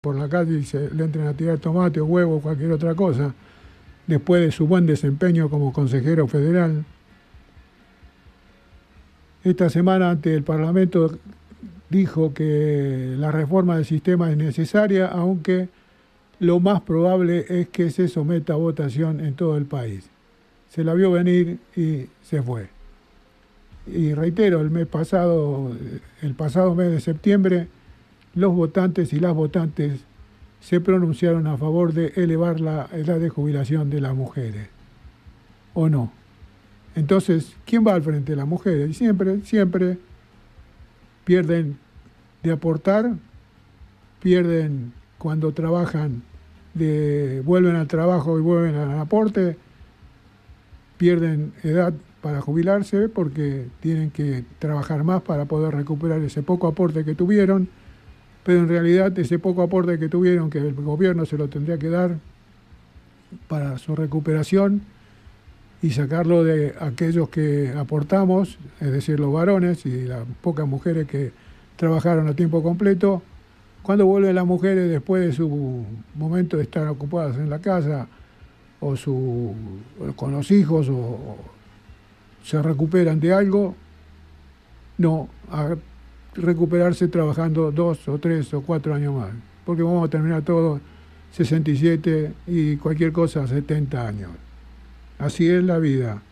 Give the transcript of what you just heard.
por la calle y le entren a tirar tomate o huevo o cualquier otra cosa, después de su buen desempeño como consejero federal. Esta semana ante el Parlamento dijo que la reforma del sistema es necesaria, aunque lo más probable es que se someta a votación en todo el país. Se la vio venir y se fue. Y reitero, el pasado mes de septiembre, los votantes y las votantes se pronunciaron a favor de elevar la edad de jubilación de las mujeres. ¿O no? Entonces, ¿quién va al frente? Las mujeres. Y siempre pierden de aportar, pierden cuando trabajan, vuelven al trabajo y vuelven al aporte, pierden edad para jubilarse porque tienen que trabajar más para poder recuperar ese poco aporte que tuvieron, pero en realidad ese poco aporte que tuvieron, que el gobierno se lo tendría que dar para su recuperación y sacarlo de aquellos que aportamos, es decir, los varones y las pocas mujeres que trabajaron a tiempo completo. Cuando vuelven las mujeres después de su momento de estar ocupadas en la casa o con los hijos o se recuperan de algo, no, a recuperarse trabajando 2 o 3 o 4 años más, porque vamos a terminar todos 67 y cualquier cosa 70 años. Así es la vida.